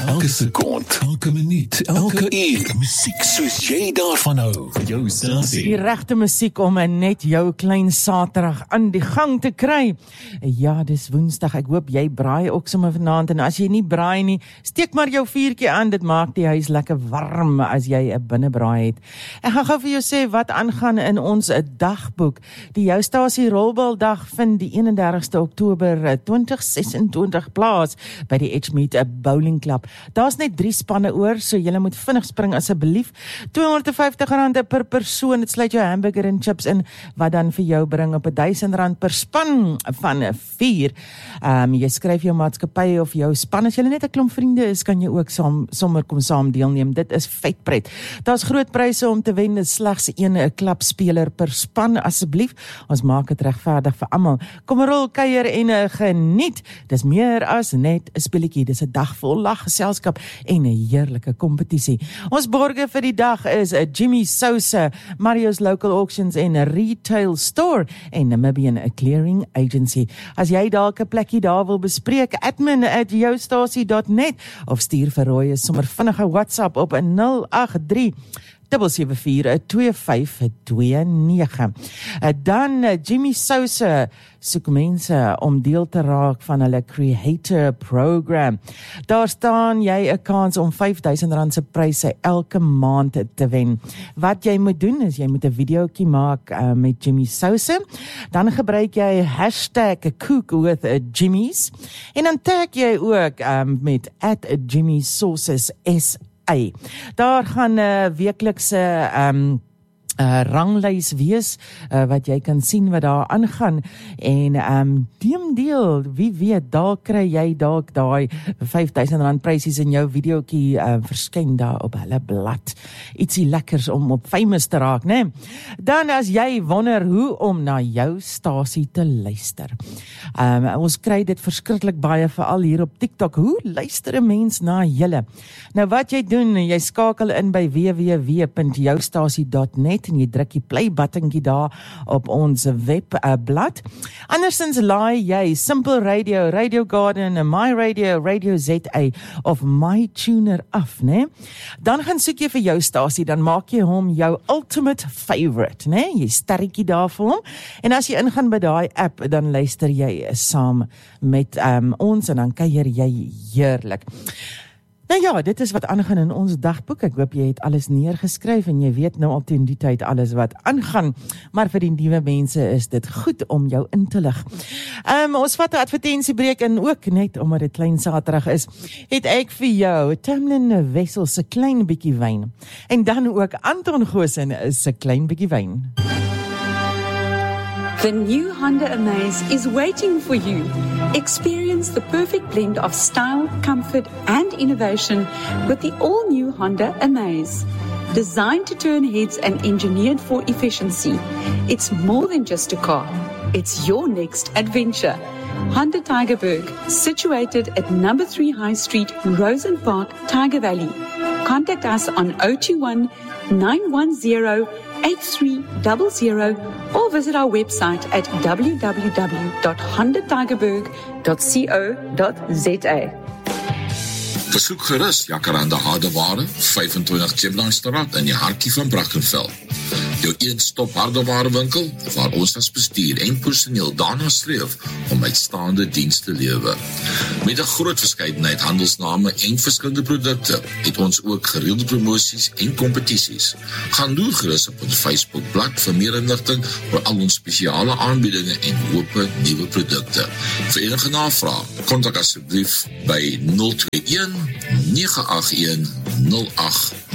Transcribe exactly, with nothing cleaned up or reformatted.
elke sekond, elke minuut, elke uur, musiek soos jy daarvan hou. Jou stasie. Die regte musiek om net jou klein Saterdag aan die gang te kry. Ja, dis Woensdag, ek hoop jy braai ook sommer vanaand, en as jy nie braai nie, steek maar jou vuurtjie aan, dit maak die huis lekker warm as jy 'n binnebraai het. Ek gaan gou vir jou sê wat aangaan in ons dagboek. Die Jou Stasie Rolbaldag vind die eenendertigste Oktober twintig sesentwintig plaas by die Edgemead Bowling Club. Daar's net drie spanne oor, so julle moet vinnig spring asseblief. tweehonderdvyftig rand per persoon, dit sluit jou hamburger en chips in, wat dan vir jou bring op duisend rand per span van vier. Um, jy skryf jou maatskappy of jou span, as jy net 'n klomp vriende is, kan jy ook saam, sommer kom saam deelneem. Dit is vetpret. Daar's groot pryse om te wen, slegs een klapspeler per span asseblief. Ons maak dit regverdig vir almal. Kom rol, kuier en geniet. Dis meer as net 'n speletjie, dis 'n dag vol lag, geselskap en 'n heerlike kompetisie. Ons borge vir die dag is Jimmy Sousa, Mario's Local Auctions en Retail Store en Namibian Clearing Agency. As jy dalk 'n plekkie daar wil bespreek, admin at joustasie dot net of stuur vir Roy sommer vinnige WhatsApp op nul agt drie sewe sewe vier twee vyf twee nege. Dan Jimmy Sousa soek mense om deel te raak van hulle Creator Program. Daar staan jy 'n kans om vyf duisend rand se pryse elke maand te wen. Wat jy moet doen is jy moet 'n videoetjie maak uh, met Jimmy Sousa. Dan gebruik jy hashtag cook with Jimmy's en dan tag jy ook um, met at Jimmy Sauces S. Daar gaan 'n uh, weeklikse um, uh, ranglys wees, uh, wat jy kan sien wat daar aangaan, en um, deem deel, wie weet, daar kry jy dalk daai vyf duisend rand prysies in jou videoetjie uh, verskyn daar op hulle blad. Ietsie lekkers om op famous te raak, né? Dan as jy wonder hoe om na jou stasie te luister. Um, ons kry dit verskriklik baie, veral hier op TikTok. Hoe luister 'n mens na julle? Nou wat jy doen, jy skakel in by w w w punt joustasie dot net en jy druk die play buttonkie daar op ons webblad. Uh, Andersins laai jy Simple Radio, Radio Garden, My Radio, Radio Z A of My Tuner af, né? Dan gaan soek jy vir jou stasie, dan maak jy hom jou ultimate favorite, né? Jy sterretjie daar vir hom, en as jy ingaan by daai app, dan luister jy saam met um, ons, en dan kuier jy heerlik. Nou ja, dit is wat aangaan in ons dagboek. Ek hoop jy het alles neergeskryf en jy weet nou al teen die tyd alles wat aangaan, maar vir die nuwe mense is dit goed om jou in te lig. Um, ons vat 'n advertensiebreek, en ook net omdat dit klein Saterdag is, het ek vir jou Tamlin Wessel se klein bietjie wyn, en dan ook Anton Goosen se klein bietjie wyn. The new Honda Amaze is waiting for you. Experience the perfect blend of style, comfort, and innovation with the all-new Honda Amaze. Designed to turn heads and engineered for efficiency, it's more than just a car. It's your next adventure. Honda Tygerberg, situated at number three High Street, Rosen Park, Tiger Valley. Contact us on zero two one nine one zero eight three zero zero or visit our website at w w w dot honda tygerberg dot co dot z a. Besoek gerus Jacaranda Hardeware, vyfentwintig Chipline-straat in die hartjie van Brackenfell. Jou een-stop hardewarewinkel waar ons as bestuur en personeel daarna streef om uitstaande dienste te lewer. Met 'n groot verskeidenheid handelsname en verskillende produkte het ons ook gereelde promosies en kompetisies. Gaan doen gerus op ons Facebookblad vir meer inligting oor al ons spesiale aanbiedinge en hoope nuwe produkte. Vir enige navraag, kontak asseblief by nul twee een nege agt een nul agt